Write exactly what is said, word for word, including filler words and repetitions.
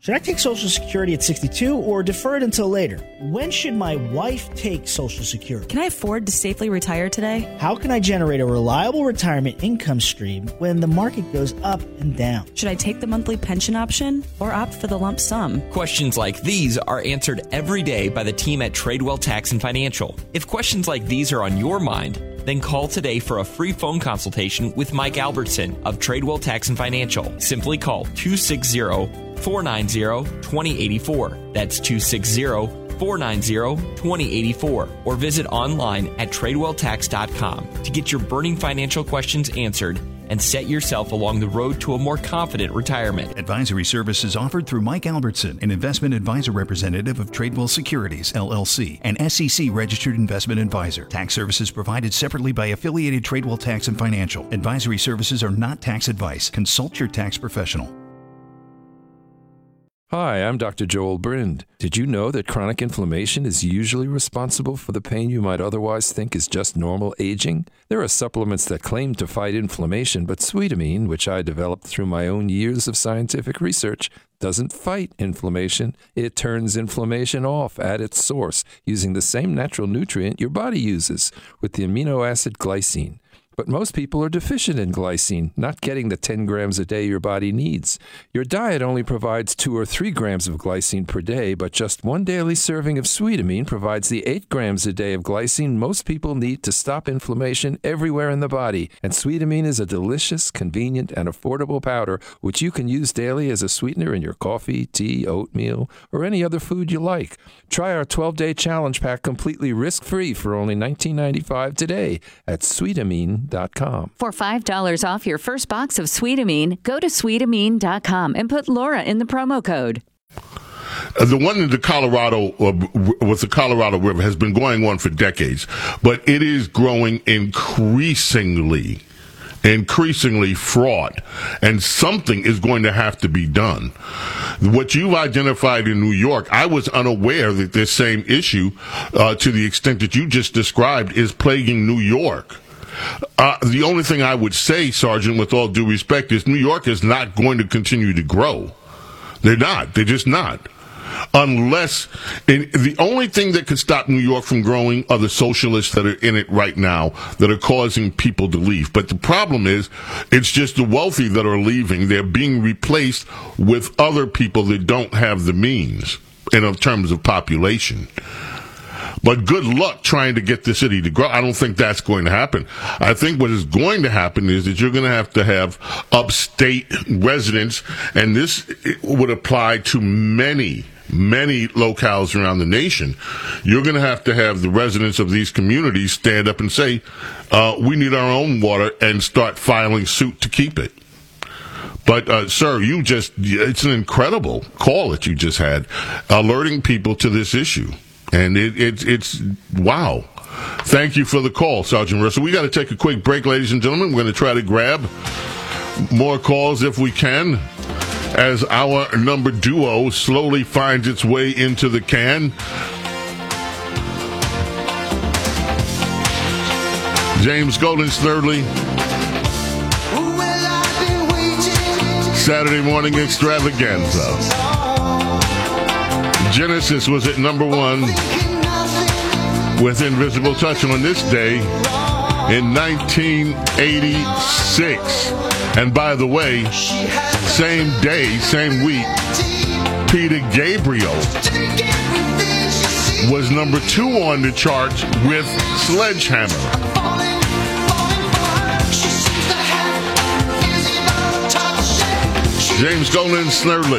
Should I take Social Security at sixty-two or defer it until later? When should my wife take Social Security? Can I afford to safely retire today? How can I generate a reliable retirement income stream when the market goes up and down? Should I take the monthly pension option or opt for the lump sum? Questions like these are answered every day by the team at Tradewell Tax and Financial. If questions like these are on your mind, then call today for a free phone consultation with Mike Albertson of Tradewell Tax and Financial. Simply call two six zero, four nine zero, two zero eight four. That's two six zero, four nine zero, two zero eight four. Or visit online at tradewell tax dot com to get your burning financial questions answered and set yourself along the road to a more confident retirement. Advisory services offered through Mike Albertson, an investment advisor representative of Tradewell Securities, L L C, an S E C-registered investment advisor. Tax services provided separately by affiliated Tradewell Tax and Financial. Advisory services are not tax advice. Consult your tax professional. Hi, I'm Doctor Joel Brind. Did you know that chronic inflammation is usually responsible for the pain you might otherwise think is just normal aging? There are supplements that claim to fight inflammation, but Sweetamine, which I developed through my own years of scientific research, doesn't fight inflammation. It turns inflammation off at its source using the same natural nutrient your body uses, with the amino acid glycine. But most people are deficient in glycine, not getting the ten grams a day your body needs. Your diet only provides two or three grams of glycine per day, but just one daily serving of Sweetamine provides the eight grams a day of glycine most people need to stop inflammation everywhere in the body. And Sweetamine is a delicious, convenient, and affordable powder which you can use daily as a sweetener in your coffee, tea, oatmeal, or any other food you like. Try our twelve-day challenge pack completely risk-free for only nineteen ninety-five today at Sweetamine dot com. For five dollars off your first box of Sweetamine, go to Sweetamine dot com and put Laura in the promo code. Uh, the one in the Colorado, uh, with the Colorado River, has been going on for decades, but it is growing increasingly, increasingly fraught, and something is going to have to be done. What you've identified in New York, I was unaware that this same issue, uh, to the extent that you just described, is plaguing New York. Uh, the only thing I would say, Sergeant, with all due respect, is New York is not going to continue to grow. They're not. They're just not. Unless, and the only thing that could stop New York from growing are the socialists that are in it right now that are causing people to leave. But the problem is, it's just the wealthy that are leaving. They're being replaced with other people that don't have the means in terms of population. But good luck trying to get the city to grow. I don't think that's going to happen. I think what is going to happen is that you're going to have to have upstate residents, and this would apply to many, many locales around the nation. You're going to have to have the residents of these communities stand up and say, uh, we need our own water, and start filing suit to keep it. But, uh, sir, you just, it's an incredible call that you just had, alerting people to this issue. And it, it, it's, wow. Thank you for the call, Sergeant Russell. We got to take a quick break, ladies and gentlemen. We're going to try to grab more calls if we can, as our number duo slowly finds its way into the can. James Golden's thirdly. Saturday morning extravaganza. Genesis was at number one with Invisible Touch on this day in nineteen eighty-six. And by the way, same day, same week, Peter Gabriel was number two on the charts with Sledgehammer. James Golden, Snerdley.